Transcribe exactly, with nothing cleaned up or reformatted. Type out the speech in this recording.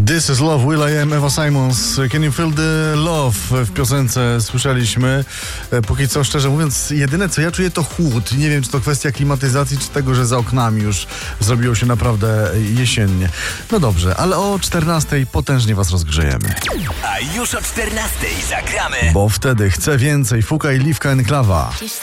This is Love, Will.i.am, Eva Simons. Can you feel the love? W piosence słyszeliśmy. Póki co, szczerze mówiąc, jedyne co ja czuję to chłód. Nie wiem, czy to kwestia klimatyzacji, czy tego, że za oknami już zrobiło się naprawdę jesiennie. No dobrze, ale o czternastej potężnie was rozgrzejemy. A już o czternastej zagramy. Bo wtedy chcę więcej. Fuka i Liwka Enklawa. Dziś